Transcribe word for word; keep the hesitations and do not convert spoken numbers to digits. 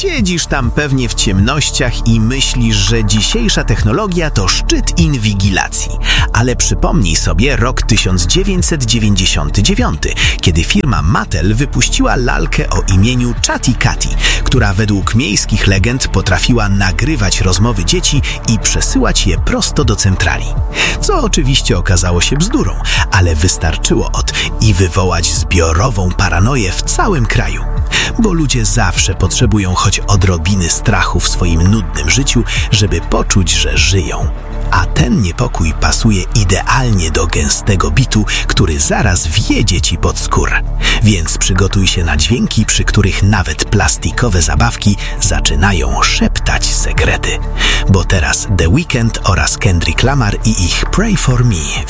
Siedzisz tam pewnie w ciemnościach i myślisz, że dzisiejsza technologia to szczyt inwigilacji. Ale przypomnij sobie rok tysiąc dziewięćset dziewięćdziesiąty dziewiąty, kiedy firma Mattel wypuściła lalkę o imieniu Chatty Cathy, która według miejskich legend potrafiła nagrywać rozmowy dzieci i przesyłać je prosto do centrali. Co oczywiście okazało się bzdurą, ale wystarczyło od i wywołać zbiorową paranoję w całym kraju. Bo ludzie zawsze potrzebują choć odrobiny strachu w swoim nudnym życiu, żeby poczuć, że żyją. A ten niepokój pasuje idealnie do gęstego bitu, który zaraz wjedzie ci pod skórę. Więc przygotuj się na dźwięki, przy których nawet plastikowe zabawki zaczynają szeptać sekrety. Bo teraz The Weeknd oraz Kendrick Lamar i ich Pray For Me